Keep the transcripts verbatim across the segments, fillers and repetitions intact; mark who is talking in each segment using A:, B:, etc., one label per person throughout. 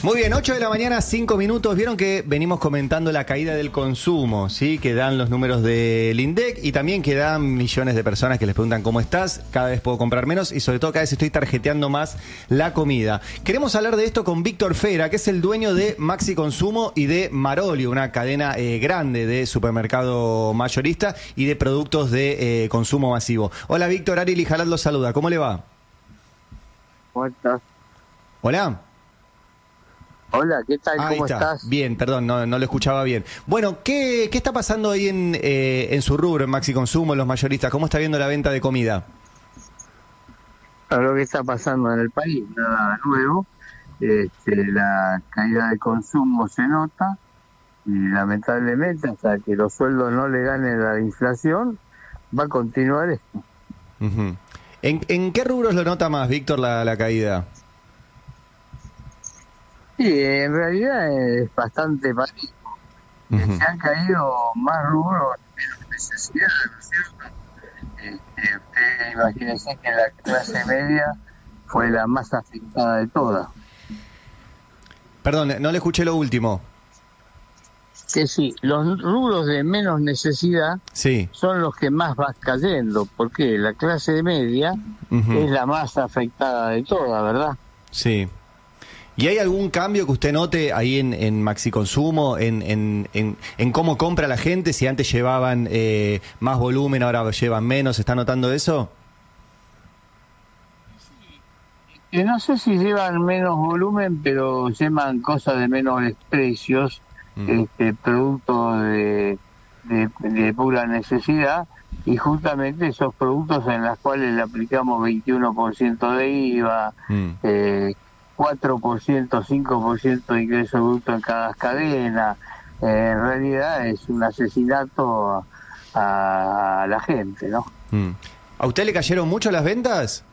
A: Muy bien, ocho de la mañana, cinco minutos. Vieron que venimos comentando la caída del consumo, ¿sí? Que dan los números del INDEC y también que dan millones de personas que les preguntan cómo estás. Cada vez puedo comprar menos y sobre todo cada vez estoy tarjeteando más la comida. Queremos hablar de esto con Víctor Fera, que es el dueño de Maxi Consumo y de Marolio, una cadena eh, grande de supermercado mayorista y de productos de eh, consumo masivo. Hola Víctor, Ariel y Jalad los saluda. ¿Cómo le va?
B: ¿Cómo estás?
A: Hola.
B: Hola, ¿qué tal?
A: Ahí
B: ¿Cómo
A: está.
B: estás?
A: Bien, perdón, no, no lo escuchaba bien. Bueno, ¿qué, qué está pasando ahí en, eh, en su rubro, en Maxi Consumo, en los mayoristas? ¿Cómo está viendo la venta de comida?
B: Lo que está pasando en el país, nada nuevo. Este, la caída de consumo se nota y lamentablemente hasta que los sueldos no le ganen a la inflación, va a continuar esto.
A: Uh-huh. ¿En, ¿En qué rubros lo nota más, Víctor, la, la caída?
B: Sí, en realidad es bastante parejo. Uh-huh. Se han caído más rubros de menos necesidad, ¿no es cierto? Este, usted imagínese que la clase media fue la más afectada de todas.
A: Perdón, no le escuché lo último.
B: Que sí, los rubros de menos necesidad
A: sí.
B: son los que más van cayendo, porque la clase media uh-huh. es la más afectada de todas, ¿verdad?
A: Sí. ¿Y hay algún cambio que usted note ahí en, en Maxi Consumo, en, en, en, en cómo compra la gente? Si antes llevaban eh, más volumen, ahora llevan menos, ¿está notando eso?
B: Sí. No sé si llevan menos volumen, pero llevan cosas de menores precios, mm. este, productos de, de, de pura necesidad, y justamente esos productos en los cuales le aplicamos veintiuno por ciento de I V A, mm. eh, cuatro por ciento, cinco por ciento de ingreso bruto en cada cadena. Eh, en realidad es un asesinato a, a la gente, ¿no?
A: Mm. ¿A usted le cayeron mucho las ventas?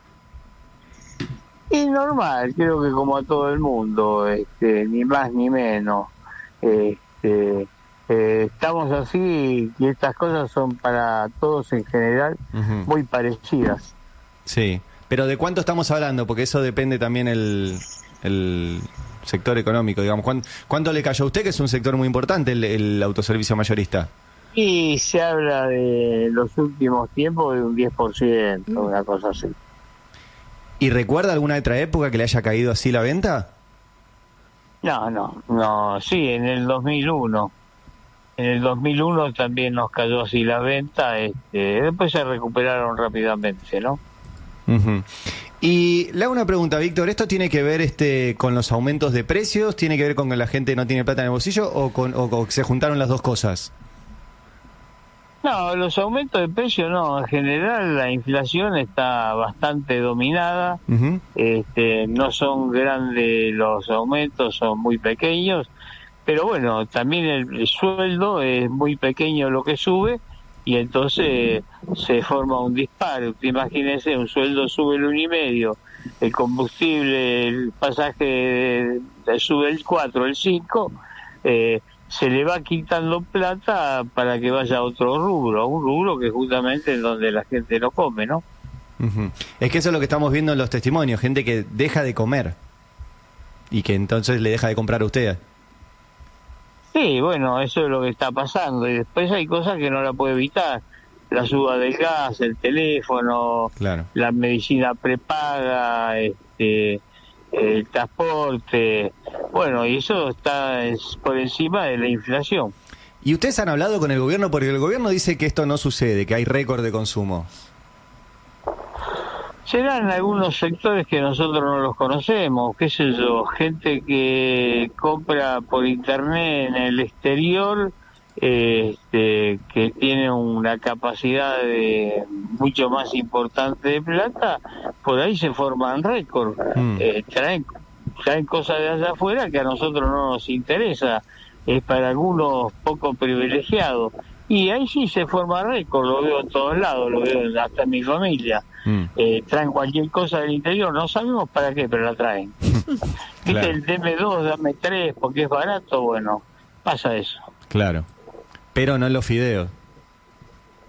B: Y normal, creo que como a todo el mundo, este, ni más ni menos. Este, eh, estamos así y estas cosas son para todos en general uh-huh. muy parecidas.
A: Sí. Pero ¿de cuánto estamos hablando? Porque eso depende también el, el sector económico, digamos. ¿Cuánto, ¿Cuánto le cayó a usted, que es un sector muy importante, el, el autoservicio mayorista?
B: Y se habla de los últimos tiempos de un diez por ciento, una cosa así.
A: ¿Y recuerda alguna otra época que le haya caído así la venta?
B: No, no, no, sí, en el dos mil uno. En el dos mil uno también nos cayó así la venta, este, después se recuperaron rápidamente, ¿no?
A: Uh-huh. Y le hago una pregunta, Víctor, ¿esto tiene que ver este con los aumentos de precios? ¿Tiene que ver con que la gente no tiene plata en el bolsillo o con o, o se juntaron las dos cosas?
B: No, los aumentos de precios no, en general la inflación está bastante dominada, uh-huh. este, no son grandes los aumentos, son muy pequeños, pero bueno, también el, el sueldo es muy pequeño lo que sube, y entonces se forma un disparo. Imagínense, un sueldo sube el uno y medio, el combustible, el pasaje sube el cuatro, el cinco, eh, se le va quitando plata para que vaya a otro rubro, a un rubro que justamente es donde la gente no come, ¿no?
A: Uh-huh. Es que eso es lo que estamos viendo en los testimonios, gente que deja de comer y que entonces le deja de comprar a usted.
B: Sí, bueno, eso es lo que está pasando. Y después hay cosas que no la puede evitar. La suba del gas, el teléfono,
A: claro.
B: la medicina prepaga, este, el transporte. Bueno, y eso está es por encima de la inflación.
A: ¿Y ustedes han hablado con el gobierno? Porque el gobierno dice que esto no sucede, que hay récord de consumo.
B: Serán algunos sectores que nosotros no los conocemos, qué sé yo, gente que compra por internet en el exterior, eh, este, que tiene una capacidad de mucho más importante de plata, por ahí se forman récords, mm. eh, traen, traen cosas de allá afuera que a nosotros no nos interesa, es para algunos poco privilegiados. Y ahí sí se forma récord, lo veo en todos lados, lo veo hasta en mi familia. Mm. Eh, traen cualquier cosa del interior, no sabemos para qué, pero la traen. Claro. ¿Viste el deme dos, dame tres, porque es barato? Bueno, pasa eso.
A: Claro, pero no en los fideos.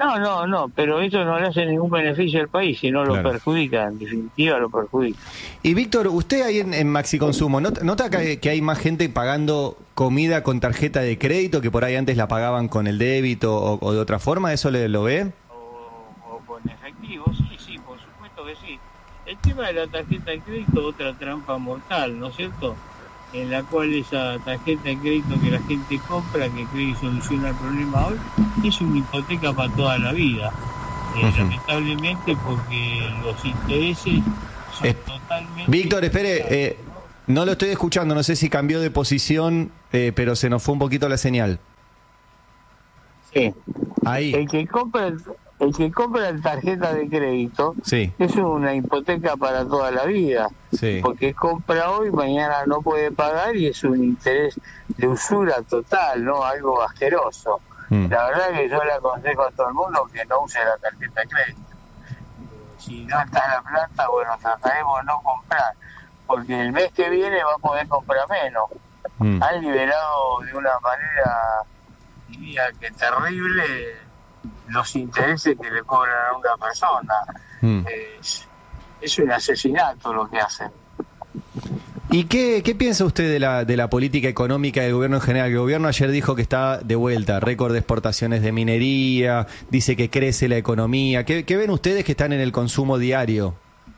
B: No, no, no, pero eso no le hace ningún beneficio al país, sino lo
A: Claro.
B: perjudica, en definitiva lo perjudica.
A: Y Víctor, usted ahí en, en Maxi Consumo, ¿not- ¿nota que, que hay más gente pagando comida con tarjeta de crédito que por ahí antes la pagaban con el débito o, o de otra forma? ¿Eso le, lo ve?
B: O, o con efectivo, sí, sí, por supuesto que sí. El tema de la tarjeta de crédito, otra trampa mortal, ¿no es cierto? En la cual esa tarjeta de crédito que la gente compra, que cree que soluciona el problema hoy, es una hipoteca para toda la vida. Eh,
A: Ujú.
B: Lamentablemente, porque los intereses son
A: Eh,
B: totalmente...
A: Víctor, espere, eh, no lo estoy escuchando, no sé si cambió de posición, eh, pero se nos fue un poquito la señal.
B: Sí.
A: Ahí,
B: El que compra el que compra la tarjeta de crédito
A: sí,
B: es una hipoteca para toda la vida,
A: sí.
B: porque compra hoy, mañana no puede pagar y es un interés de usura total, ¿no? Algo asqueroso.
A: Mm.
B: La verdad que yo le aconsejo a todo el mundo que no use la tarjeta de crédito. Eh, Si no está la plata, bueno, trataremos de no comprar, porque el mes que viene va a poder comprar menos.
A: Mm.
B: Han liberado de una manera, diría que terrible, los intereses que le cobran a una persona.
A: Mm.
B: Es, es un asesinato lo que hacen.
A: ¿Y qué, qué piensa usted de la, de la política económica del gobierno en general? El gobierno ayer dijo que está de vuelta, récord de exportaciones de minería, dice que crece la economía. ¿Qué, qué ven ustedes que están en el consumo diario?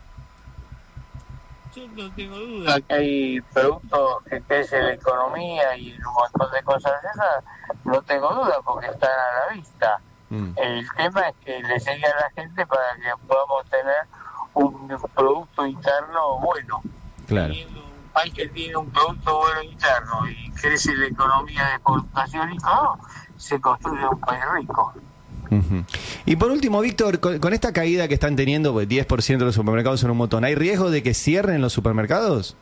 B: Yo no tengo duda que hay productos que crecen la economía y un montón de cosas de esas, no tengo duda porque están a la vista.
A: Mm.
B: El tema es que le llegue a la gente para que podamos tener un producto interno bueno.
A: Claro.
B: Teniendo un país que tiene un producto bueno interno y crece la economía de exportación y todo, se construye un país rico.
A: Ujú. Y por último, Víctor, con, con esta caída que están teniendo, pues diez por ciento de los supermercados son un montón, ¿hay riesgo de que cierren los supermercados?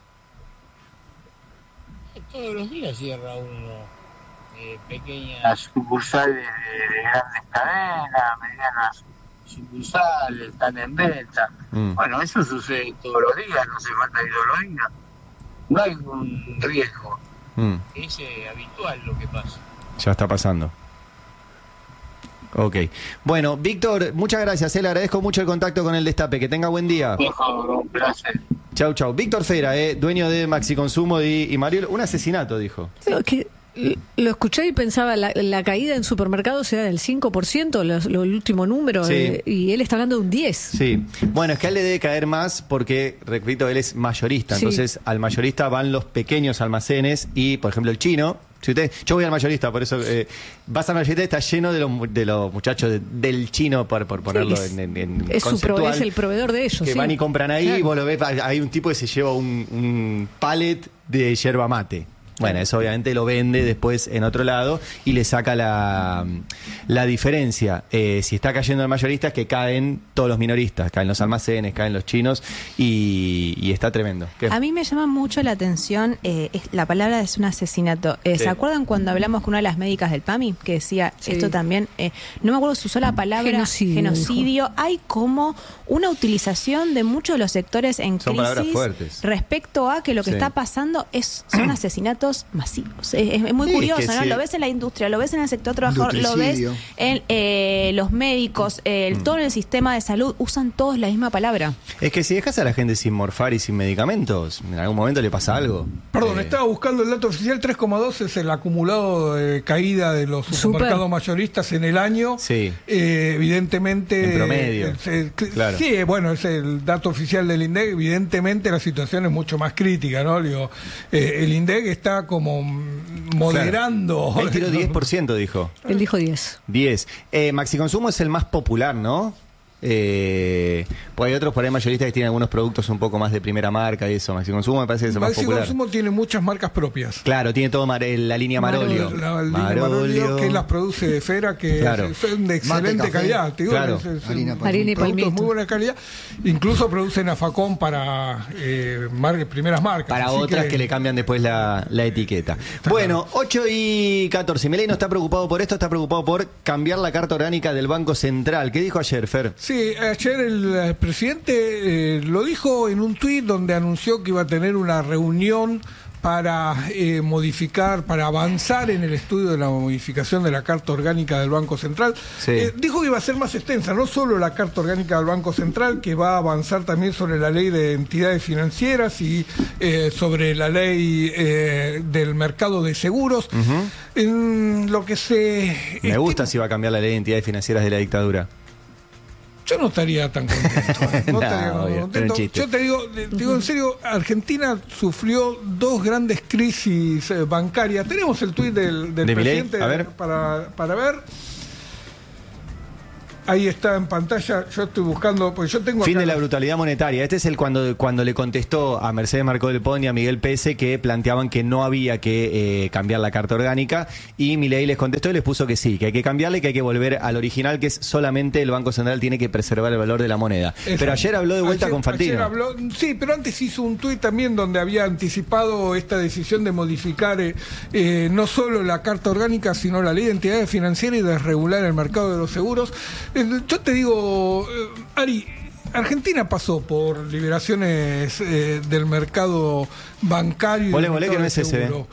B: Todos los días cierra uno eh, pequeñas sucursales de, de grandes cadenas, medianas sucursales, están en venta.
A: Mm.
B: Bueno, eso sucede todos los días, no hace falta que todos los días. No hay un riesgo,
A: Mm.
B: es eh, habitual lo que pasa.
A: Ya está pasando. Ok. Bueno, Víctor, muchas gracias. eh, Le agradezco mucho el contacto con el Destape. Que tenga buen día.
B: Por favor, un placer.
A: Chau, chau. Víctor Fera, eh, dueño de Maxi Consumo y, y Mariel. Un asesinato, dijo.
C: Lo que- lo escuché y pensaba, la, la caída en supermercados será del cinco por ciento, los- lo- el último número,
A: Sí.
C: eh, y él está hablando de un diez.
A: Sí. Bueno, es que a él le debe caer más porque, repito, él es mayorista.
C: Sí.
A: Entonces, al mayorista van los pequeños almacenes y, por ejemplo, el chino. Si usted, yo voy al mayorista, por eso eh, vas al mayorista, está lleno de los, mu- de los muchachos de- del chino, por, por ponerlo
C: Sí, es-
A: en, en, en
C: es, su pro-
A: conceptual,
C: es el proveedor de ellos.
A: que
C: sí.
A: van y compran ahí,
C: Claro.
A: y vos lo ves, hay un tipo que se lleva un, un pallet de yerba mate. Bueno, eso obviamente lo vende después en otro lado y le saca la, la diferencia. Eh, si está cayendo el mayorista es que caen todos los minoristas, caen los almacenes, caen los chinos y, y está tremendo. ¿Qué?
D: A mí me llama mucho la atención, eh, es- la palabra es un asesinato. Eh,
A: Sí.
D: ¿Se acuerdan cuando hablamos con una de las médicas del PAMI que decía
C: Sí.
D: esto también? Eh, no me acuerdo si usó la palabra
C: Genocidio,
D: genocidio. Hay como una utilización de muchos de los sectores en
A: Son palabras
D: crisis
A: fuertes.
D: respecto a que lo que
A: Sí.
D: está pasando es son asesinatos masivos. Es, es muy
A: Sí,
D: curioso,
A: que
D: ¿no?
A: sí.
D: Lo ves en la industria, lo ves en el sector trabajador, lo ves
E: Nutricidio.
D: en eh, los médicos, eh,
A: Mm.
D: todo en el sistema de salud, usan todos la misma palabra.
A: Es que si dejas a la gente sin morfar y sin medicamentos, en algún momento le pasa algo.
E: Perdón,
A: Eh,
E: estaba buscando el dato oficial, tres coma dos es el acumulado de caída de los supermercados
C: Super.
E: mayoristas en el año.
A: Sí.
E: Eh, evidentemente...
A: En promedio.
E: eh, eh, cl-
A: Claro.
E: Sí, eh, bueno, es el dato oficial del INDEC. Evidentemente la situación es mucho más crítica, ¿no? Digo, eh, el INDEC está como mm, moderando...
A: Él tiró diez por ciento, dijo.
C: Él dijo diez.
A: diez. Eh, Maxi Consumo es el más popular, ¿no? Eh, pues hay otros por ahí mayoristas que tienen algunos productos un poco más de primera marca y eso. Maxi Consumo me parece que es el más
E: Maxi
A: popular.
E: Consumo tiene muchas marcas propias.
A: Claro, tiene todo mar- la línea Marolio.
E: La, la línea Marolio, que las produce de Fera, que
A: Claro.
E: es- son de
F: Mate,
E: excelente
F: café.
E: calidad. Te digo,
A: Claro.
E: es- es-
F: Harina,
E: son
F: pan.
C: Harina y
E: productos
C: palmito.
E: muy buena calidad. Incluso producen afacón para eh, mar- primeras marcas.
A: Para
E: así
A: otras que... le cambian después la, la etiqueta. Bueno, ocho y catorce. Milei no está preocupado por esto, está preocupado por cambiar la carta orgánica del Banco Central. ¿Qué dijo ayer, Fer?
E: Sí, ayer el eh, presidente eh, lo dijo en un tuit donde anunció que iba a tener una reunión para eh, modificar, para avanzar en el estudio de la modificación de la Carta Orgánica del Banco Central.
A: Sí.
E: Eh, dijo que iba a ser más extensa, no solo la Carta Orgánica del Banco Central, que va a avanzar también sobre la ley de entidades financieras y eh, sobre la ley eh, del mercado de seguros.
A: Uh-huh.
E: En lo que se...
A: Me gusta si va a cambiar la ley de entidades financieras de la dictadura.
E: Yo no estaría tan contento. ¿eh? No
A: No,
E: estaría tan
A: obvio,
E: contento.
A: era un chiste.
E: Yo te digo, te digo en serio, Argentina sufrió dos grandes crisis eh, bancarias. Tenemos el tuit del, del
A: ¿De
E: presidente
A: Milei? A ver.
E: Para, para ver. Ahí está en pantalla, yo estoy buscando, pues yo tengo
A: Fin
E: acá
A: de la brutalidad monetaria. Este es el cuando, cuando le contestó a Mercedes Marcó del Pont y a Miguel Pese que planteaban que no había que eh, cambiar la Carta Orgánica, y Milei les contestó y les puso que sí, que hay que cambiarle y que hay que volver al original, que es solamente el Banco Central tiene que preservar el valor de la moneda.
E: Exacto.
A: Pero ayer habló de vuelta
E: Ayer-
A: con Fantino.
E: ayer habló- sí, pero antes hizo un tuit también donde había anticipado esta decisión de modificar eh, eh, no solo la Carta Orgánica, sino la Ley de Entidades Financieras y desregular el mercado de los seguros. Eh, yo te digo, eh, Ari, Argentina pasó por liberaciones eh, del mercado bancario y
A: Volé,
E: del
A: volé,
E: mercado
A: que no
E: de
A: es ese,
E: seguro.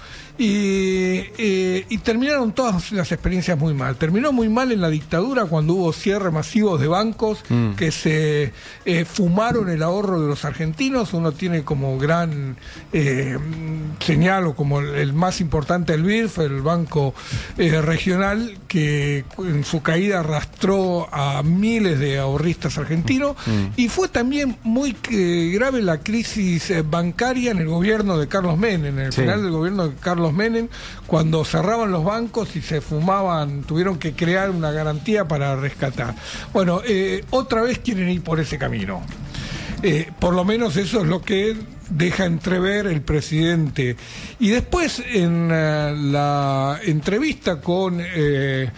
E: Y, eh, y terminaron todas las experiencias muy mal. Terminó muy mal en la dictadura cuando hubo cierre masivos de bancos
A: Mm.
E: que se eh, fumaron el ahorro de los argentinos. Uno tiene como gran eh, señal o como el, el más importante el B I R F, el Banco eh, Regional, que en su caída arrastró a miles de ahorristas argentinos.
A: Mm.
E: Y fue también muy eh, grave la crisis eh, bancaria en el gobierno de Carlos Menem, en el
A: Sí.
E: final del gobierno de Carlos Menem, cuando cerraban los bancos y se fumaban, tuvieron que crear una garantía para rescatar. Bueno, eh, otra vez quieren ir por ese camino. Eh, por lo menos eso es lo que deja entrever el presidente. Y después en uh, la entrevista con eh,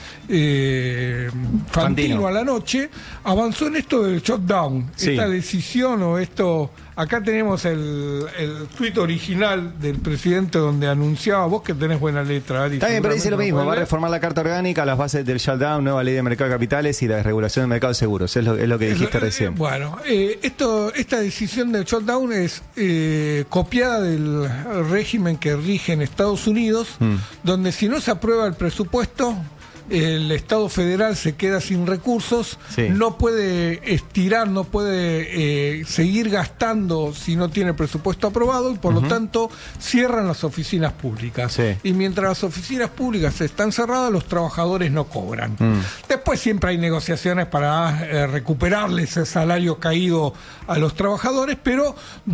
E: eh, Fantino,
A: Fantino
E: a la noche, avanzó en esto del shutdown,
A: Sí.
E: esta decisión o esto... Acá tenemos el, el tuit original del presidente donde anunciaba, vos que tenés buena letra, Ari,
A: Está bien, pero dice lo
E: seguramente
A: mismo,
E: lo
A: va a
E: podés
A: reformar la Carta Orgánica, las bases del shutdown, nueva ley de mercado de capitales y la desregulación del mercado de seguros. Es lo, es lo que
E: leer.
A: dijiste
E: Eh,
A: recién.
E: Bueno, eh, esto, esta decisión del shutdown es eh, copiada del régimen que rige en Estados Unidos,
A: Mm.
E: donde si no se aprueba el presupuesto, el Estado federal se queda sin recursos,
A: Sí.
E: no puede estirar, no puede eh, seguir gastando si no tiene presupuesto aprobado y por lo tanto cierran las oficinas públicas.
A: Sí.
E: Y mientras las oficinas públicas están cerradas, los trabajadores no cobran.
A: Mm.
E: Después siempre hay negociaciones para eh, recuperarles el salario caído a los trabajadores, pero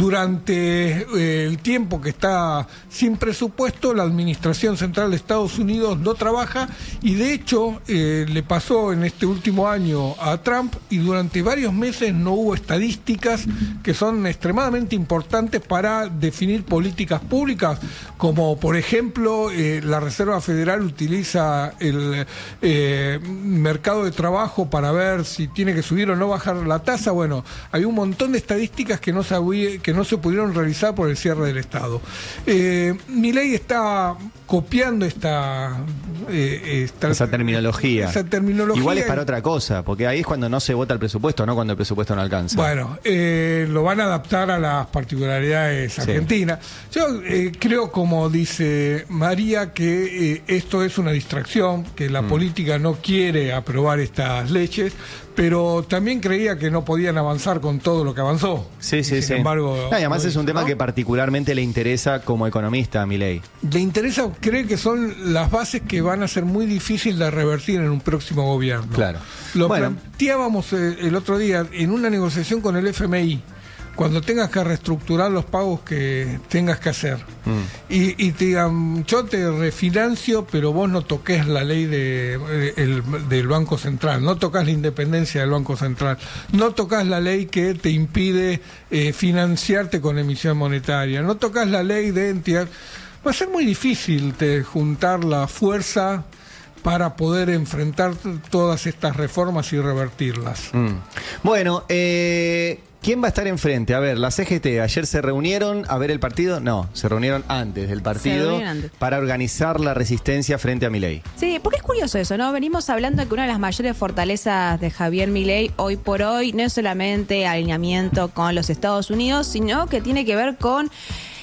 E: durante eh, el tiempo que está sin presupuesto, la Administración Central de Estados Unidos no trabaja y de hecho eh, le pasó en este último año a Trump y durante varios meses no hubo estadísticas que son extremadamente importantes para definir políticas públicas, como por ejemplo eh, la Reserva Federal utiliza el eh, mercado de trabajo para ver si tiene que subir o no bajar la tasa. Bueno, hay un montón de estadísticas que no, sabía, que no se pudieron realizar por el cierre del Estado. Eh, Milei está copiando esta, eh, esta
A: Esa terminología.
E: esa terminología.
A: Igual es para otra cosa, porque ahí es cuando no se vota el presupuesto, no cuando el presupuesto no alcanza.
E: Bueno, eh, lo van a adaptar a las particularidades
A: Sí.
E: argentinas. Yo eh, creo, como dice María, que eh, esto es una distracción, que la
A: Mm.
E: política no quiere aprobar estas leyes, pero también creía que no podían avanzar con todo lo que avanzó.
A: Sí,
E: Y
A: sí,
E: sin
A: sí.
E: embargo,
A: No, y además
E: lo
A: es un
E: hizo,
A: tema
E: ¿no?
A: que particularmente le interesa como economista a Milei.
E: Le interesa, cree que son las bases que van a ser muy difíciles de revertir en un próximo gobierno.
A: Claro.
E: Lo
A: Bueno.
E: planteábamos eh, el otro día en una negociación con el F M I, cuando tengas que reestructurar los pagos que tengas que hacer.
A: Mm.
E: Y, y te digan, yo te refinancio, pero vos no toques la ley de, eh, el- del Banco Central, no tocas la independencia del Banco Central, no tocas la ley que te impide eh, financiarte con emisión monetaria, no tocas la ley de entidad. Va a ser muy difícil te, juntar la fuerza para poder enfrentar t- todas estas reformas y revertirlas.
A: Mm. Bueno, eh, ¿quién va a estar enfrente? A ver, la C G T ayer se reunieron a ver el partido. No, se reunieron antes del partido
D: reunieron antes.
A: para organizar la resistencia frente a Milei.
D: Sí, porque es curioso eso, ¿no? Venimos hablando de que una de las mayores fortalezas de Javier Milei hoy por hoy no es solamente alineamiento con los Estados Unidos, sino que tiene que ver con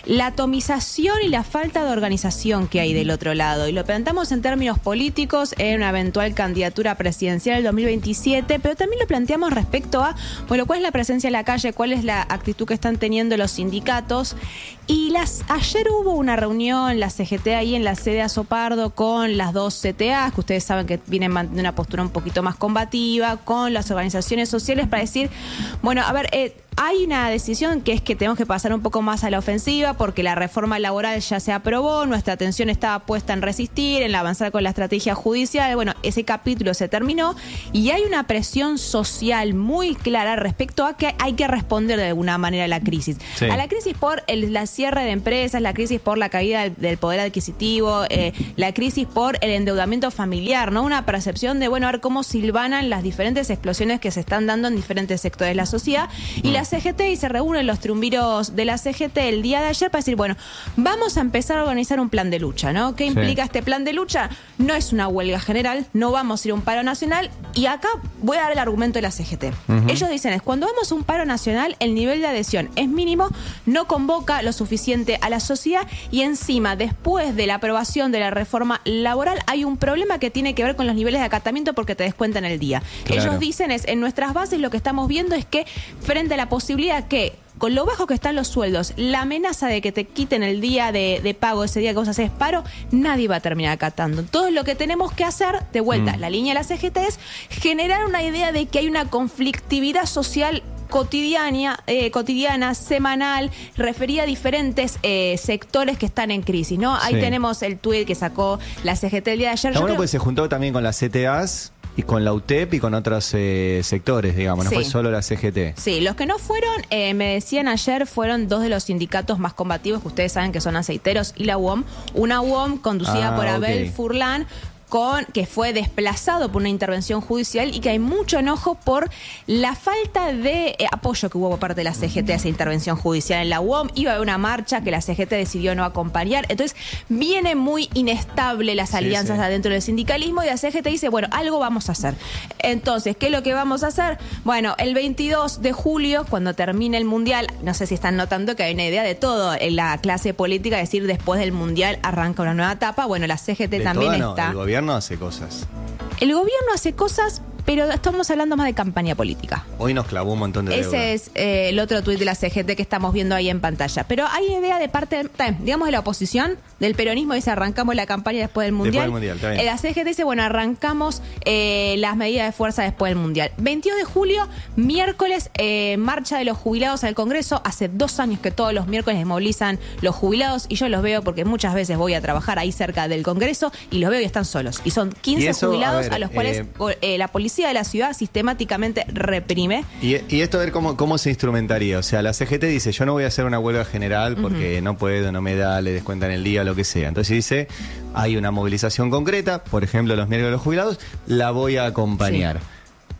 D: la atomización y la falta de organización que hay del otro lado. Y lo planteamos en términos políticos en una eventual candidatura presidencial del dos mil veintisiete, pero también lo planteamos respecto a, bueno, cuál es la presencia en la calle, cuál es la actitud que están teniendo los sindicatos. Y las ayer hubo una reunión, la C G T ahí en la sede Azopardo, con las dos C T As, que ustedes saben que vienen manteniendo una postura un poquito más combativa, con las organizaciones sociales para decir, bueno, a ver, eh, hay una decisión que es que tenemos que pasar un poco más a la ofensiva porque la reforma laboral ya se aprobó, nuestra atención estaba puesta en resistir, en avanzar con la estrategia judicial. Bueno, ese capítulo se terminó y hay una presión social muy clara respecto a que hay que responder de alguna manera a la crisis. Sí. A la crisis por el la cierre de empresas, la crisis por la caída del, del poder adquisitivo, eh, la crisis por el endeudamiento familiar, ¿no? Una percepción de, bueno, a ver cómo silvanan las diferentes explosiones que se están dando en diferentes sectores de la sociedad. Y mm. la C G T, y se reúnen los triunviros de la C G T el día de ayer para decir, bueno, vamos a empezar a organizar un plan de lucha, ¿no? ¿Qué implica sí. este plan de lucha? No es una huelga general, no vamos a ir a un paro nacional, y acá voy a dar el argumento de la C G T. Uh-huh. Ellos dicen, es cuando vamos a un paro nacional, el nivel de adhesión es mínimo, no convoca lo suficiente a la sociedad, y encima, después de la aprobación de la reforma laboral, hay un problema que tiene que ver con los niveles de acatamiento porque te descuentan el día. Claro. Ellos dicen, es en nuestras bases lo que estamos viendo es que frente a la posibilidad que con lo bajo que están los sueldos, la amenaza de que te quiten el día de, de pago, ese día que vos haces paro, nadie va a terminar acatando. Todo lo que tenemos que hacer, de vuelta, mm. la línea de la C G T es generar una idea de que hay una conflictividad social cotidiana, eh, cotidiana, semanal, referida a diferentes eh, sectores que están en crisis, ¿no? Ahí sí. tenemos el tuit que sacó la C G T el día de ayer.
A: Está bueno, pues se juntó también con las C T As y con la U T E P y con otros eh, sectores, digamos, no sí. fue solo la C G T.
D: Sí, los que no fueron, eh, me decían ayer, fueron dos de los sindicatos más combativos que ustedes saben que son aceiteros y la U O M. Una U O M conducida ah, por Abel okay. Furlan, con, que fue desplazado por una intervención judicial y que hay mucho enojo por la falta de eh, apoyo que hubo por parte de la C G T a esa intervención judicial. En la U O M iba a haber una marcha que la C G T decidió no acompañar. Entonces viene muy inestable las alianzas sí, sí. adentro del sindicalismo y la C G T dice, bueno, algo vamos a hacer. Entonces, ¿qué es lo que vamos a hacer? Bueno, el veintidós de julio, cuando termine el Mundial, no sé si están notando que hay una idea de todo en la clase política, es decir, después del Mundial arranca una nueva etapa. Bueno, la C G T
A: de
D: también
A: toda, no,
D: está...
A: El gobierno hace cosas.
D: El gobierno hace cosas, pero estamos hablando más de campaña política.
A: Hoy nos clavó un montón de deuda.
D: Ese es eh, el otro tuit de la C G T que estamos viendo ahí en pantalla. Pero hay idea de parte, digamos, de la oposición, del peronismo, dice, arrancamos la campaña después del Mundial.
A: Después del Mundial, está bien.
D: Eh, la C G T dice, bueno, arrancamos eh, las medidas de fuerza después del Mundial. veintidós de julio, miércoles, eh, marcha de los jubilados al Congreso. Hace dos años que todos los miércoles se movilizan los jubilados y yo los veo porque muchas veces voy a trabajar ahí cerca del Congreso y los veo y están solos. Y son quince eso, jubilados a, ver, a los cuales eh, eh, la policía de la ciudad sistemáticamente reprime.
A: Y, y esto a ver cómo, cómo se instrumentaría. O sea, la C G T dice, yo no voy a hacer una huelga general porque uh-huh. no puedo, no me da, le descuentan el día, lo que sea. Entonces dice, hay una movilización concreta, por ejemplo, los miércoles de los jubilados, la voy a acompañar. Sí.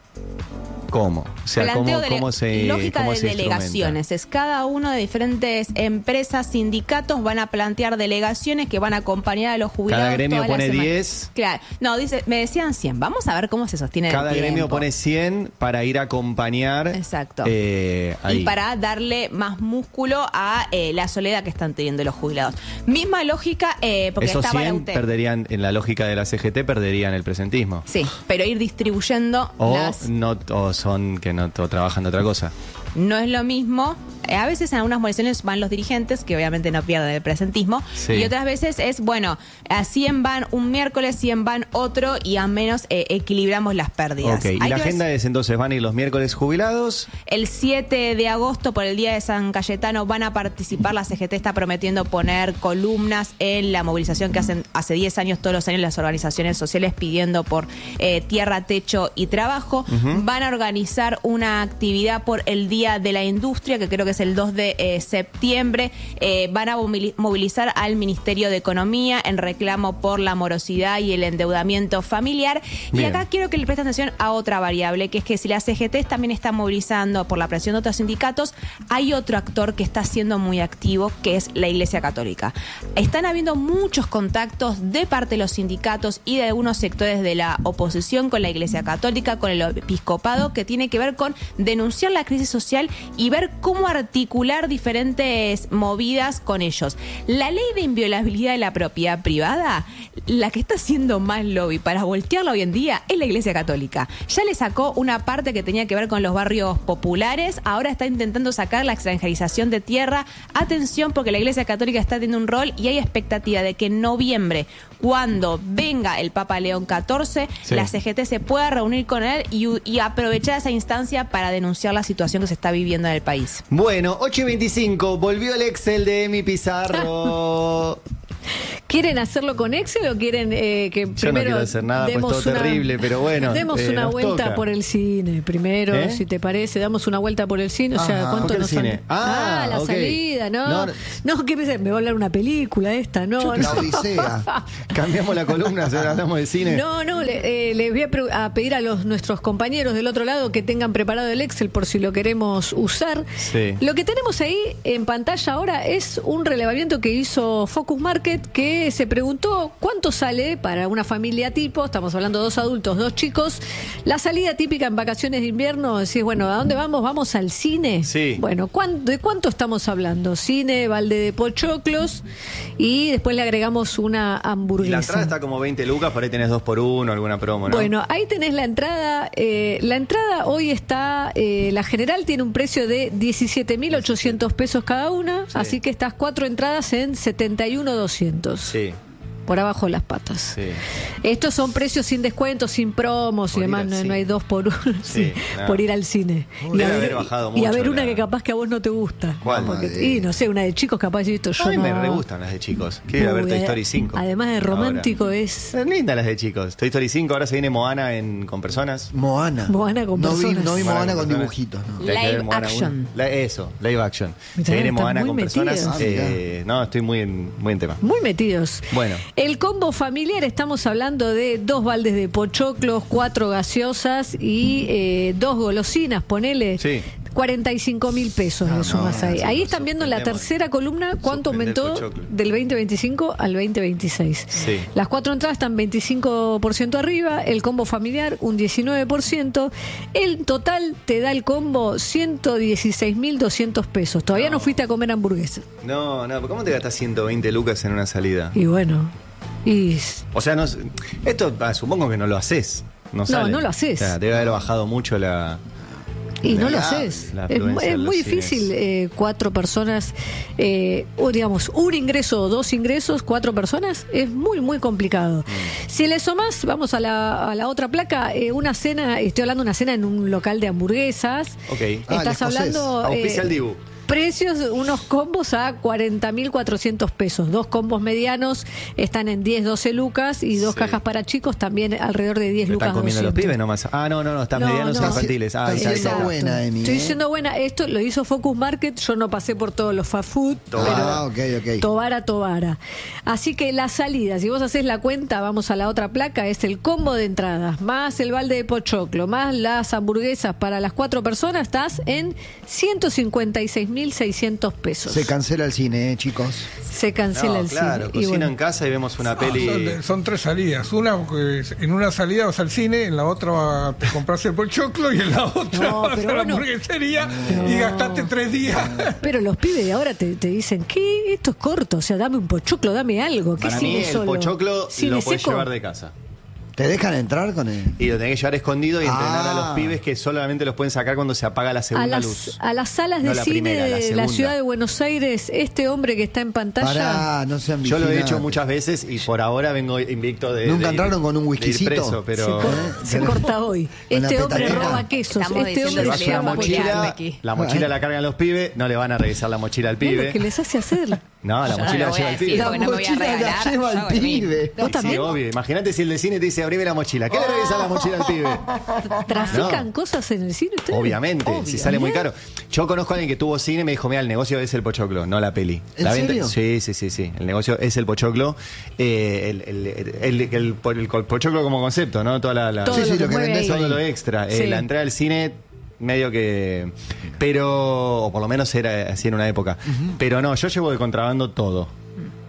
A: ¿Cómo? O sea, ¿cómo,
D: de
A: cómo se
D: lógica
A: cómo
D: de
A: se
D: delegaciones. Es cada uno de diferentes empresas, sindicatos van a plantear delegaciones que van a acompañar a los jubilados.
A: Cada gremio pone diez.
D: Claro. No, dice, me decían cien. Vamos a ver cómo se sostiene
A: Cada
D: el
A: gremio
D: tiempo.
A: pone cien para ir a acompañar.
D: Exacto.
A: Eh, ahí.
D: Y para darle más músculo a eh, la soledad que están teniendo los jubilados. Misma lógica, eh, porque
A: esos
D: estaba
A: cien
D: la U T E P.
A: perderían, en la lógica de la C G T, perderían el presentismo.
D: Sí, pero ir distribuyendo
A: o
D: las...
A: no, o son que no trabajan de otra cosa.
D: No es lo mismo. Eh, a veces en algunas movilizaciones van los dirigentes, que obviamente no pierden el presentismo. Sí. Y otras veces es, bueno, a cien van un miércoles, cien van otro, y a menos eh, equilibramos las pérdidas.
A: Ok, y Hay la agenda ver... es entonces, van a ir los miércoles jubilados.
D: El siete de agosto, por el Día de San Cayetano, van a participar. La C G T está prometiendo poner columnas en la movilización que hacen hace diez años, todos los años, las organizaciones sociales pidiendo por eh, tierra, techo y trabajo. Uh-huh. Van a organizar una actividad por el Día de la Industria, que creo que es el dos de eh, septiembre. Eh, van a movilizar al Ministerio de Economía en reclamo por la morosidad y el endeudamiento familiar. Bien. Y acá quiero que le presten atención a otra variable, que es que si la C G T también está movilizando por la presión de otros sindicatos, hay otro actor que está siendo muy activo, que es la Iglesia Católica. Están habiendo muchos contactos de parte de los sindicatos y de algunos sectores de la oposición con la Iglesia Católica, con el episcopado, que tiene que ver con denunciar la crisis social social y ver cómo articular diferentes movidas con ellos. La ley de inviolabilidad de la propiedad privada, la que está haciendo más lobby para voltearla hoy en día es la Iglesia Católica. Ya le sacó una parte que tenía que ver con los barrios populares, ahora está intentando sacar la extranjerización de tierra. Atención, porque la Iglesia Católica está teniendo un rol y hay expectativa de que en noviembre, cuando venga el Papa León catorce, sí, la C G T se pueda reunir con él y, y aprovechar esa instancia para denunciar la situación que se está viviendo en el país.
A: Bueno, ocho y veinticinco, volvió el Excel de Emi Pizarro.
C: ¿Quieren hacerlo con Excel o quieren eh, que
A: Yo
C: primero
A: no quiero hacer nada, pues todo
C: una,
A: terrible, pero bueno.
C: Demos
A: eh,
C: una vuelta
A: toca.
C: por el cine primero, ¿Eh? si te parece, damos una vuelta por el cine. O sea,
A: Ajá.
C: ¿cuánto nos
A: cine?
C: Ah,
A: ah,
C: la
A: okay.
C: salida, ¿no?
A: No,
C: no, no ¿qué pensé? Me va a hablar una película esta, no.
F: La
C: no.
F: Odisea.
A: Cambiamos la columna, ahora hablamos de cine.
C: No, no, le, eh, les voy a, pre- a pedir a los nuestros compañeros del otro lado que tengan preparado el Excel por si lo queremos usar.
A: Sí.
C: Lo que tenemos ahí en pantalla ahora es un relevamiento que hizo Focus Market, que se preguntó cuánto sale para una familia tipo, estamos hablando de dos adultos, dos chicos, la salida típica en vacaciones de invierno. Decís, bueno, ¿a dónde vamos? ¿Vamos al cine?
A: Sí.
C: Bueno, ¿cuánto, ¿de cuánto estamos hablando? Cine, balde de pochoclos y después le agregamos una hamburguesa.
A: Y la entrada está como veinte lucas, por ahí tenés dos por uno, alguna promo, ¿no?
C: Bueno, ahí tenés la entrada. Eh, la entrada hoy está, eh, la general tiene un precio de diecisiete mil ochocientos pesos cada una,
A: sí,
C: así que estas cuatro entradas en setenta y uno mil doscientos.
A: Sí.
C: Por abajo de las patas.
A: Sí.
C: Estos son precios sin descuentos, sin promos
A: Por
C: y demás,
A: ir al
C: no,
A: cine.
C: no hay dos por uno,
A: Sí,
C: sí,
A: no.
C: por ir al cine.
A: Uy, debe haber bajado
C: y a
A: mucho
C: ver una
A: la-
C: que capaz que a vos no te gusta.
A: ¿Cuál?
C: Porque-
F: Madre.
C: y no sé, una de chicos capaz he visto yo.
A: A mí me
C: no.
A: re gustan las de chicos. Quiero ir a ver
C: Uy,
A: Toy
C: ade-
A: Story cinco.
C: Además de romántico
A: ahora.
C: es...
A: Son lindas las de chicos. Toy Story cinco, ahora se viene Moana en, con personas.
F: Moana.
C: Moana con
F: no vi,
C: personas.
F: no vi
A: Moana
F: Moana
A: con
F: con
A: personas.
F: dibujitos, ¿no?
A: Hay que ver
D: Live
A: Moana
D: action.
A: uno. La- eso, live action.
C: Mirá,
A: Se viene
C: están
A: Moana
C: muy
A: con
C: metidos.
A: personas.
F: Ah, mirá.
A: eh, no, estoy muy en, muy en tema.
C: Muy metidos.
A: Bueno.
C: El combo familiar, estamos hablando de dos baldes de pochoclos, cuatro gaseosas y eh, dos golosinas, ponele.
A: Sí.
C: cuarenta y cinco mil pesos
A: No,
C: le sumas
A: no,
C: ahí.
A: sí,
C: Ahí
A: nos
C: están viendo en la
A: sorprendemos.
C: tercera columna cuánto
A: Sorprende el
C: aumentó
A: pochoclo.
C: del veinte veinticinco al veinte veintiséis.
A: Sí.
C: Las cuatro entradas están veinticinco por ciento arriba, el combo familiar un diecinueve por ciento. El total te da el combo ciento dieciséis mil doscientos pesos. Todavía no.
A: No.
C: fuiste a comer hamburguesa.
A: No, no, ¿cómo te gastas ciento veinte lucas en una salida?
C: Y bueno, y...
A: O sea, no, esto ah, supongo que no lo haces. No, sale.
C: no lo haces.
A: O sea, debe haber bajado mucho la...
C: Y no lo
F: La-
C: haces.
A: la
C: Es,
A: afluencia
C: es
A: en
C: muy
A: los
C: difícil,
A: cines.
C: eh, cuatro personas, eh, o digamos, un ingreso o dos ingresos, cuatro personas, es muy, muy complicado.
A: Mm.
C: Si le sumás, vamos a la, a la otra placa, eh, una cena, estoy hablando de una cena en un local de hamburguesas.
A: Ok.
F: Ah, el
C: Estás
F: escocés.
C: hablando...
A: Auspicia
C: eh,
A: el Dibu.
C: Precios, unos combos a cuarenta mil cuatrocientos pesos. Dos combos medianos están en diez, doce lucas y dos
A: Sí.
C: cajas para chicos también alrededor de diez
A: ¿Lo
C: lucas.
A: están comiendo los
C: doscientos.
A: pibes nomás? Ah, no, no, no, están
C: No,
A: medianos
C: no.
A: y infantiles. Ah,
F: Está
A: ahí está, ahí
F: siendo
A: está.
F: buena, Emi,
C: Estoy
F: ¿eh?
C: diciendo buena. Esto lo hizo Focus Market. Yo no pasé por todos los fast food.
F: Ah, ok, ok.
C: Tobara, Tobara. Así que la salida, si vos haces la cuenta, vamos a la otra placa, es el combo de entradas, más el balde de pochoclo, más las hamburguesas para las cuatro personas, estás en ciento cincuenta y seis mil seiscientos pesos.
F: Se cancela el cine, ¿eh, chicos?
C: Se cancela
A: No,
C: el
A: claro,
C: cine. Y
A: cocina
C: bueno,
A: en casa y vemos una
E: No,
A: peli.
E: son, son tres salidas. Una, pues, en una salida vas al cine, en la otra va- te compras el pochoclo y en la otra
C: No,
E: vas
C: pero
E: a la
C: bueno.
E: hamburguesería y gastaste tres días.
C: pero los pibes de ahora te, te dicen, ¿qué? Esto es corto, o sea, dame un pochoclo, dame algo. ¿Qué
A: Para mí
C: cine
A: el
C: solo?
A: pochoclo
C: ¿Cine
A: lo puedes
C: seco?
A: llevar de casa.
F: ¿Te dejan entrar con él?
A: Y lo tenés que llevar escondido y entrenar
F: Ah.
A: a los pibes que solamente los pueden sacar cuando se apaga la
C: A
A: segunda
C: las,
A: luz.
C: a las salas
A: No
C: de
A: la
C: cine
A: primera, la
C: de la
A: segunda.
C: ciudad de Buenos Aires, este hombre que está en pantalla.
F: Pará, no sean
A: Yo lo he
F: vigilantes.
A: hecho muchas veces y por ahora vengo invicto de.
F: ¿Nunca
A: de ir-
F: entraron con un
A: de ir
F: whiskycito?
A: preso,
C: Se,
A: pero.
C: cor- se corta hoy.
F: Con la
C: Este hombre
F: petaquera.
C: roba quesos.
D: Estamos
C: Este hombre
D: diciendo
A: Llevas
C: se
D: que
A: una
D: le
C: llama
D: vamos a pelear
A: mochila,
D: aquí.
A: la mochila la cargan los pibes, no le van a revisar la mochila al
C: Mira
A: pibe.
C: lo que les hace hacer.
A: No, la
D: Yo no
A: mochila
D: lo
A: la
D: voy
A: lleva
D: a
A: el
D: decir,
A: pibe.
D: porque no me voy a
F: mochila la
D: regalar.
F: lleva el
D: Yo, Berlín.
F: pibe.
C: ¿Vos
A: Sí,
C: también?
A: obvio. Imagínate si el de cine te dice abrime la mochila. ¿Qué le revisa la mochila al pibe?
C: ¿Trafican
A: No.
C: cosas en el cine ustedes?
A: Obviamente,
C: Obvio.
A: si sale muy
C: Mirá.
A: caro. Yo conozco a alguien que tuvo cine y me dijo, mira, el negocio es el pochoclo, no la peli.
F: ¿En
A: la
F: serio?
A: Sí, sí, sí, sí. El negocio es el pochoclo. Eh, el, el, el, el- el- el- el pochoclo como concepto, ¿no? Toda la, la-
C: Todo
F: Sí, sí,
C: lo que
F: lo que
C: mueve
F: vendés
C: ahí.
A: todo lo extra. Eh,
C: Sí.
A: la entrada al cine, medio que. Pero. O por lo menos era así en una época. Pero no, yo llevo de contrabando todo.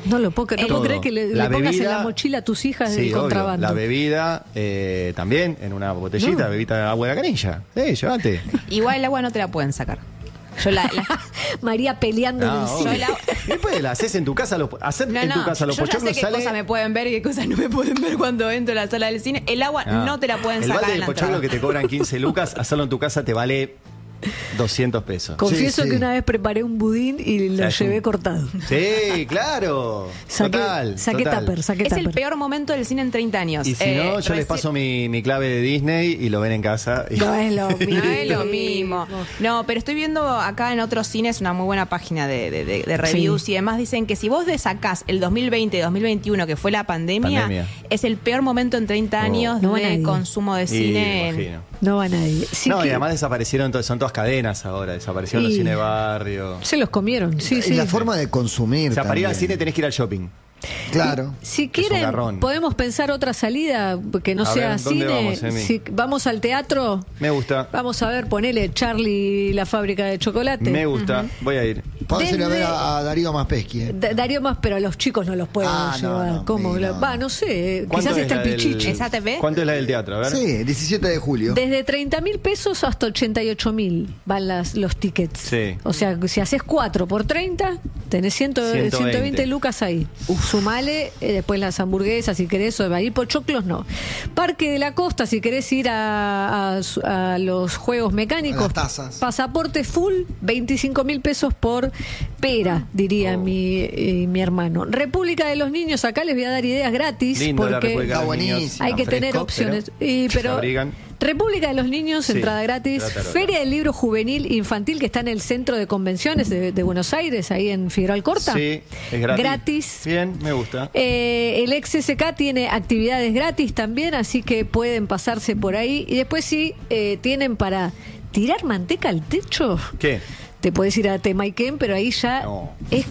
C: No lo puedo, no
A: Todo.
C: puedo creer que le,
A: La
C: le pongas
A: bebida-
C: en la mochila a tus hijas
A: Sí,
C: el
A: obvio.
C: contrabando.
A: La bebida eh, también en una botellita,
C: No.
A: bebida de agua de la canilla. Eh, llévate.
D: Igual el agua no te la pueden sacar. Yo la, la-
C: María peleando
A: Ah,
C: en el
A: obvio.
C: cine.
D: Yo la-
A: Después la haces en tu casa, los, hacer
D: No,
A: en tu
D: no,
A: casa los
D: yo ya sé
A: pochoclos
D: qué
A: sale.
D: cosas me pueden ver y qué cosas no me pueden ver cuando entro a la sala del cine. El agua
A: Ah.
D: no te la pueden
A: El
D: sacar
A: balde
D: en
A: de
D: la
A: pochoclo
D: entrada.
A: que te cobran quince lucas, hacerlo en tu casa te vale doscientos pesos.
C: Confieso
F: Sí, sí.
C: que una vez preparé un budín y lo
A: O sea, es
C: llevé
A: un-
C: cortado.
A: Sí, claro.
C: Saqué,
A: total.
C: saqué
A: total.
C: tupper, saqué
D: Es el
C: tupper.
D: peor momento del cine en treinta años.
A: Y si
D: Eh,
A: no, yo les
D: reci-
A: paso mi, mi clave de Disney y lo ven en casa. Y-
C: No es lo mismo.
D: No es lo mismo. No, pero estoy viendo acá en otros cines una muy buena página de, de- de- de reviews
C: Sí.
D: y demás. Dicen que si vos sacás el dos mil veinte y dos mil veintiuno, que fue la pandemia,
A: Pandemia.
D: es el peor momento en treinta
A: Oh.
D: años
C: No va
D: de
C: nadie.
D: consumo de
A: Y,
D: cine. en-
A: imagino.
C: No va nadie. Sí
A: no,
C: que-
A: y además desaparecieron, to- son todas cadenas ahora. Desaparecieron los
C: Y-
A: cine barrio.
C: Se los comieron, sí,
F: y
C: sí.
F: la forma de consumir.
A: O sea, para ir al
F: también.
A: cine tenés que ir al shopping.
F: Claro.
C: Si
A: Es un
C: quieren,
A: garrón.
C: podemos pensar otra salida que no
A: A
C: sea
A: ver, ¿dónde
C: cine.
A: vamos, Emi?
C: Si vamos al teatro,
A: Me gusta.
C: vamos a ver, ponele Charlie y la fábrica de chocolate.
A: Me gusta. Voy a ir.
F: Podés ir a ver
C: Desde-
F: a, a Darío Maspeschi. eh.
C: Da- Darío más, pero a los chicos no los puedo
F: Ah, no,
C: llevar.
F: no,
C: ¿Cómo?
F: sí,
C: La-
F: no.
C: Va, no sé.
A: ¿Cuánto
C: Quizás
A: es
C: está el
A: la del-
C: pichichi.
D: ¿Esa te ve?
A: ¿Cuánto es la del teatro? A ver.
F: Sí, diecisiete de julio.
C: Desde treinta mil pesos hasta ochenta y ocho mil van las, los tickets.
A: Sí.
C: O sea, si haces cuatro por treinta, tenés cien,
A: ciento veinte.
C: ciento veinte lucas ahí. Sumale eh, después las hamburguesas, si querés, o ahí pochoclos no. Parque de la Costa, si querés ir a, a su- a los juegos mecánicos.
F: A las tazas.
C: Pasaporte full, veinticinco mil pesos por pera, diría
A: Oh.
C: mi, eh, mi hermano. República de los Niños, acá les voy a dar ideas gratis.
A: Lindo la
C: porque
A: República de los
F: Está
A: Niños.
F: buenísimo.
C: hay
A: Tan
C: que tener
A: fresco,
C: opciones.
A: pero
C: Y,
A: se
C: pero
A: abrigan.
C: República de los Niños,
A: Sí,
C: entrada gratis.
A: trátalo.
C: Feria del Libro Juvenil Infantil, que está en el Centro de Convenciones de, de Buenos Aires, ahí en Figueroa Alcorta.
A: Sí, es gratis.
C: Gratis.
A: Bien, me gusta.
C: Eh, el ex S K tiene actividades gratis también, así que pueden pasarse por ahí. Y después sí, eh, tienen para tirar manteca al techo.
A: ¿Qué?
C: Te puedes ir a Temaiken, pero ahí ya
A: No.
C: es...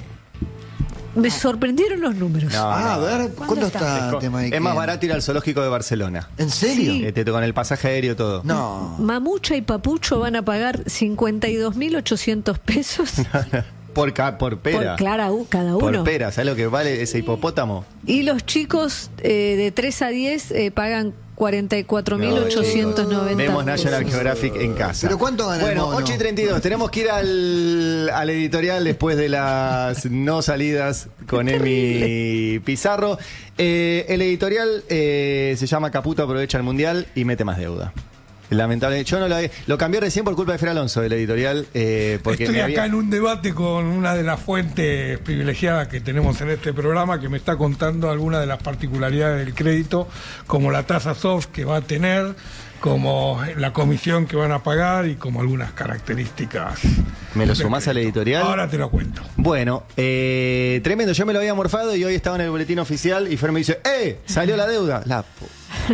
C: Me sorprendieron los números.
A: No,
F: Ah, a
A: no.
F: ver, ¿cuánto está el tema
A: Es más barato ir al zoológico de Barcelona.
F: ¿En serio?
C: Sí.
A: Este, con el pasaje aéreo todo.
F: No.
C: Mamucha y Papucho van a pagar cincuenta y dos mil ochocientos pesos
A: Por, ca- por pera.
C: por clara, cada uno.
A: Por pera. ¿Sabes lo que vale ese hipopótamo?
C: Y los chicos eh, de tres a diez eh, pagan cuarenta y cuatro mil ochocientos noventa
A: Vemos National
C: pesos.
A: Geographic en casa.
F: ¿Pero cuánto gana el
A: Bueno,
F: mono?
A: ocho y treinta y dos. Tenemos que ir al, al editorial después de las no salidas con Emi Pizarro. Eh, el editorial eh, se llama Caputo aprovecha el mundial y mete más deuda. Lamentablemente, yo no lo, lo cambié recién por culpa de Fer Alonso, el editorial, eh, porque
E: Estoy
A: me
E: acá
A: había-
E: en un debate con una de las fuentes privilegiadas que tenemos en este programa que me está contando algunas de las particularidades del crédito, como la tasa soft que va a tener, como la comisión que van a pagar y como algunas características.
A: ¿Me lo
E: del
A: sumás al
E: crédito.
A: editorial?
E: Ahora te lo cuento.
A: Bueno, eh, tremendo, yo me lo había morfado y hoy estaba en el boletín oficial y Fer me dice, ¡eh! Salió la deuda. La pu-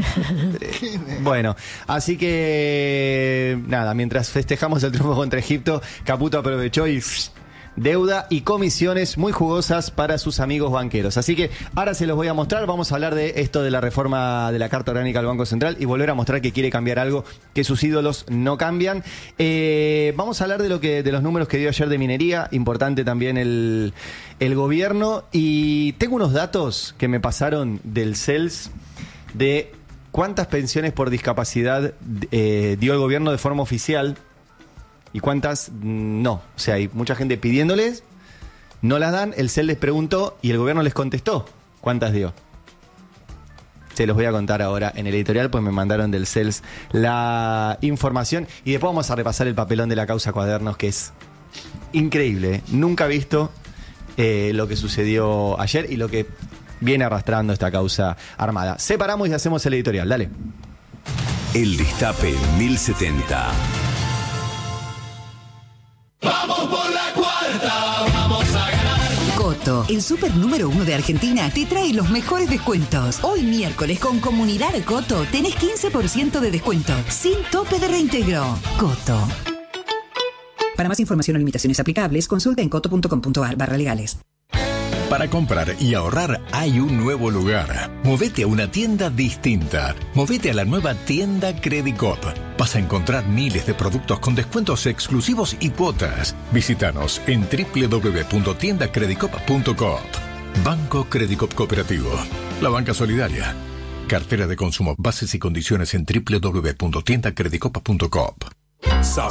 A: Bueno, así que nada, mientras festejamos el triunfo contra Egipto, Caputo aprovechó y pff, deuda y comisiones muy jugosas para sus amigos banqueros. Así que ahora se los voy a mostrar, vamos a hablar de esto de la reforma de la Carta Orgánica del Banco Central y volver a mostrar que quiere cambiar algo que sus ídolos no cambian. Eh, vamos a hablar de lo que de los números que dio ayer de minería, importante también el, el gobierno, y tengo unos datos que me pasaron del C E L S de cuántas pensiones por discapacidad eh, dio el gobierno de forma oficial y cuántas mm, no. O sea, hay mucha gente pidiéndoles, no las dan, el C E L les preguntó y el gobierno les contestó cuántas dio. Se los voy a contar ahora en el editorial, pues me mandaron del C E L S la información y después vamos a repasar el papelón de la causa Cuadernos, que es increíble, ¿eh? Nunca he visto eh, lo que sucedió ayer y lo que viene arrastrando esta causa armada. Separamos y hacemos el editorial, dale.
G: El Destape mil setenta.
H: Coto, el super número uno de Argentina, te trae los mejores descuentos. Hoy miércoles con Comunidad Coto tenés quince por ciento de descuento, sin tope de reintegro. Coto. Para más información o limitaciones aplicables, consulta en coto punto com punto ar barra legales.
G: Para comprar y ahorrar hay un nuevo lugar. Movete a una tienda distinta. Movete a la nueva tienda Credicop. Vas a encontrar miles de productos con descuentos exclusivos y cuotas. Visítanos en doble u doble u doble u punto tienda credicop punto com. Banco Credicop Cooperativo. La banca solidaria. Cartera de consumo. Bases y condiciones en doble u doble u doble u punto tienda credicop punto coop.